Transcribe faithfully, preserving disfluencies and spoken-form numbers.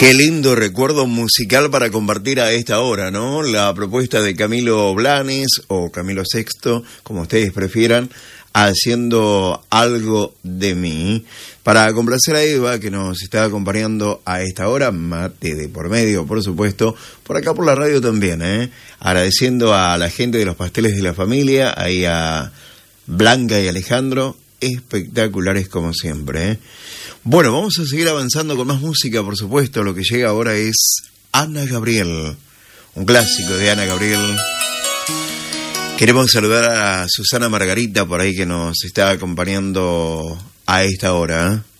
Qué lindo recuerdo musical para compartir a esta hora, ¿no? La propuesta de Camilo Blanes o Camilo Sexto, como ustedes prefieran, haciendo algo de mí. Para complacer a Eva, que nos está acompañando a esta hora, mate de por medio, por supuesto, por acá por la radio también, ¿eh? Agradeciendo a la gente de los pasteles de la familia, ahí a Blanca y Alejandro, espectaculares como siempre, ¿eh? Bueno, vamos a seguir avanzando con más música, por supuesto. Lo que llega ahora es Ana Gabriel, un clásico de Ana Gabriel. Queremos saludar a Susana Margarita por ahí que nos está acompañando a esta hora.